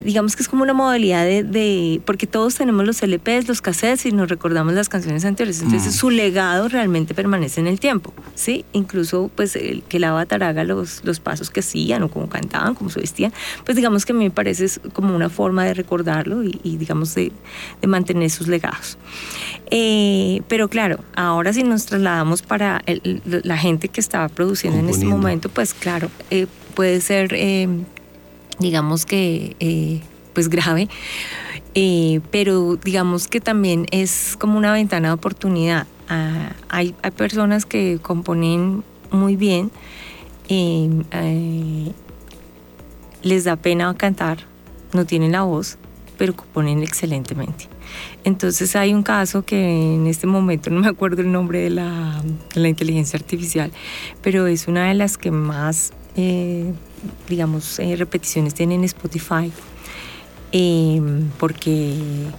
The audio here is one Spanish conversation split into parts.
digamos que es como una modalidad porque todos tenemos los LPs, los cassettes y nos recordamos las canciones anteriores, entonces su legado realmente permanece en el tiempo, ¿sí? Incluso pues el que el avatar haga los pasos que hacían o cómo cantaban, cómo se vestían, pues digamos que a mí me parece como una forma de recordarlo y digamos de mantener sus legados. Pero claro, ahora si nos trasladamos para la gente que estaba produciendo en este momento, pues claro, puede ser digamos que pues grave, pero digamos que también es como una ventana de oportunidad. Hay personas que componen muy bien, les da pena cantar, no tienen la voz, pero componen excelentemente. Entonces hay un caso que en este momento no me acuerdo el nombre de la inteligencia artificial, pero es una de las que más digamos repeticiones tiene en Spotify, porque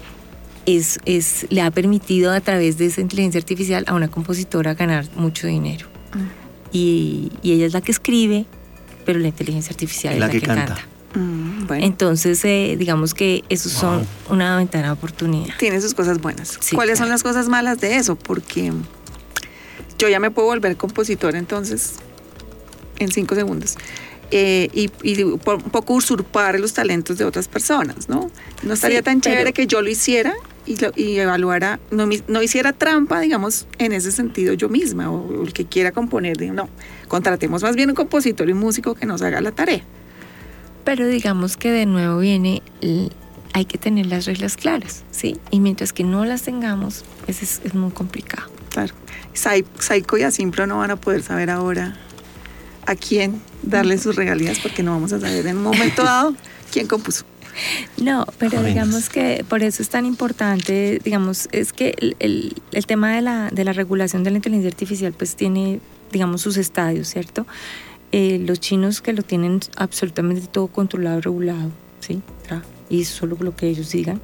le ha permitido a través de esa inteligencia artificial a una compositora ganar mucho dinero. Y ella es la que escribe, pero la inteligencia artificial es la que canta. Bueno. Entonces, digamos que esos son una ventana de oportunidad. Tiene sus cosas buenas. Sí, ¿cuáles son las cosas malas de eso? Porque yo ya me puedo volver compositor entonces en 5 segundos. Y un poco usurpar los talentos de otras personas, ¿no? No estaría tan chévere que yo lo hiciera y evaluara, no hiciera trampa, digamos, en ese sentido yo misma, o el que quiera componer, no, contratemos más bien un compositor y un músico que nos haga la tarea. Pero digamos que de nuevo hay que tener las reglas claras, ¿sí? Y mientras que no las tengamos, es muy complicado. Claro. Saiko y Asimpro no van a poder saber ahora a quién darle sus regalías, porque no vamos a saber en un momento dado quién compuso. No, pero digamos que por eso es tan importante, digamos, es que el tema de la regulación de la inteligencia artificial pues tiene, digamos, sus estadios, ¿cierto? Los chinos que lo tienen absolutamente todo controlado, regulado, ¿sí? Y solo lo que ellos digan.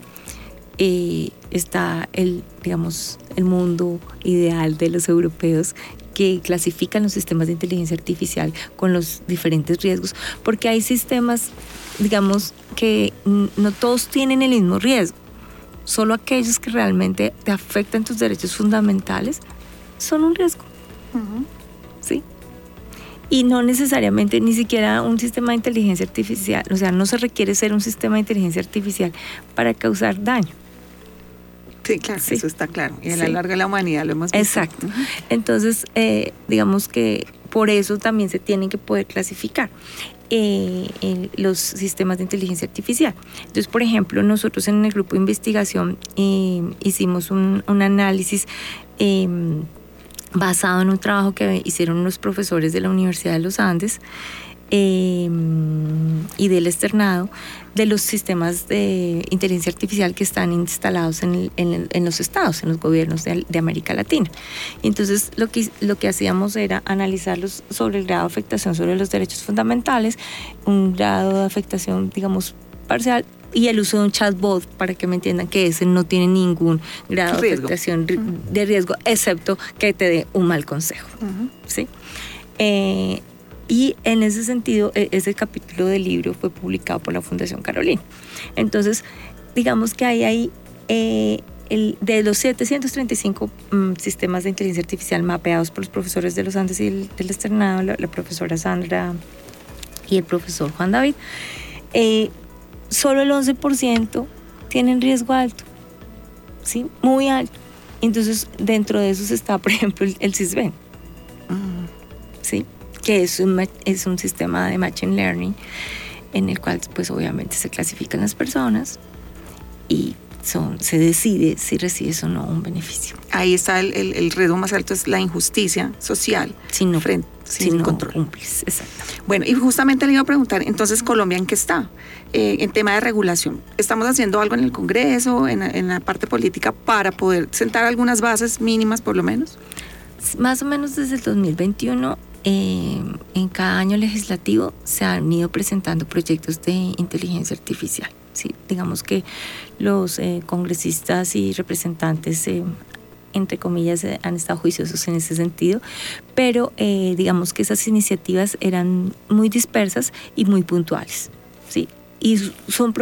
Está digamos, el mundo ideal de los europeos que clasifican los sistemas de inteligencia artificial con los diferentes riesgos, porque hay sistemas, digamos, que no todos tienen el mismo riesgo, solo aquellos que realmente te afectan tus derechos fundamentales son un riesgo, ¿sí? Y no necesariamente ni siquiera un sistema de inteligencia artificial, o sea, no se requiere ser un sistema de inteligencia artificial para causar daño. Sí, claro, sí. Eso está claro. Y a la larga de la humanidad lo hemos visto. Exacto. Entonces, digamos que por eso también se tienen que poder clasificar los sistemas de inteligencia artificial. Entonces, por ejemplo, nosotros en el grupo de investigación hicimos un análisis basado en un trabajo que hicieron unos profesores de la Universidad de los Andes y del externado de los sistemas de inteligencia artificial que están instalados en los estados, en los gobiernos de América Latina. Y entonces lo que hacíamos era analizarlos sobre el grado de afectación sobre los derechos fundamentales, un grado de afectación, digamos, parcial, y el uso de un chatbot, para que me entiendan que ese no tiene ningún grado de afectación de riesgo, excepto que te dé un mal consejo. ¿Sí? Y en ese sentido, ese capítulo del libro fue publicado por la Fundación Carolina. Entonces, digamos que hay de los 735 sistemas de inteligencia artificial mapeados por los profesores de los Andes y del externado, la profesora Sandra y el profesor Juan David, solo el 11% tienen riesgo alto, ¿sí? Muy alto. Entonces, dentro de esos está, por ejemplo, el SysVen, ¿sí? Que es un sistema de Machine Learning en el cual, pues, obviamente se clasifican las personas y se decide si recibes o no un beneficio. Ahí está el riesgo más alto, es la injusticia social. Sin no control. Cumples, exacto. Bueno, y justamente le iba a preguntar, entonces, ¿Colombia en qué está? En tema de regulación. ¿Estamos haciendo algo en el Congreso, en la parte política, para poder sentar algunas bases mínimas, por lo menos? Más o menos desde el 2021, en cada año legislativo se han ido presentando proyectos de inteligencia artificial. Sí, digamos que los congresistas y representantes, entre comillas, han estado juiciosos en ese sentido, pero digamos que esas iniciativas eran muy dispersas y muy puntuales, ¿sí? y son